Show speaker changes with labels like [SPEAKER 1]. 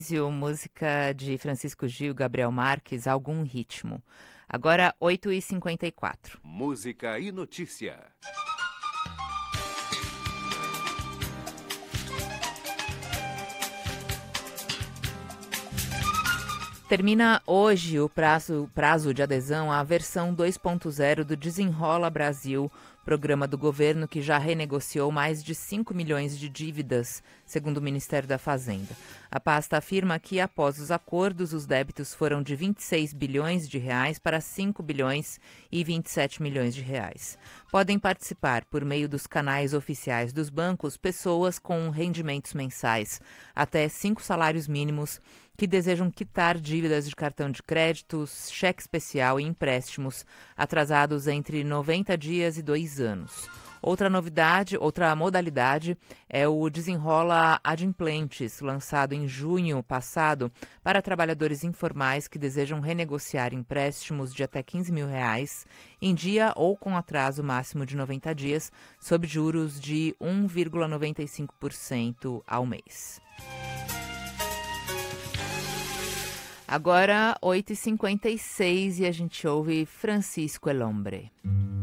[SPEAKER 1] Música de Francisco Gil, Gabriel Marques, Algum Ritmo. Agora, 8h54.
[SPEAKER 2] Música e notícia.
[SPEAKER 1] Termina hoje o prazo de adesão à versão 2.0 do Desenrola Brasil, programa do governo que já renegociou mais de 5 milhões de dívidas, segundo o Ministério da Fazenda. A pasta afirma que, após os acordos, os débitos foram de 26 bilhões de reais para 5 bilhões e 27 milhões de reais. Podem participar, por meio dos canais oficiais dos bancos, pessoas com rendimentos mensais até 5 salários mínimos que desejam quitar dívidas de cartão de crédito, cheque especial e empréstimos atrasados entre 90 dias e 2 anos. Outra modalidade é o Desenrola Adimplentes, lançado em junho passado para trabalhadores informais que desejam renegociar empréstimos de até 15 mil reais em dia ou com atraso máximo de 90 dias, sob juros de 1,95% ao mês. Agora, 8h56 e a gente ouve Francisco El Hombre.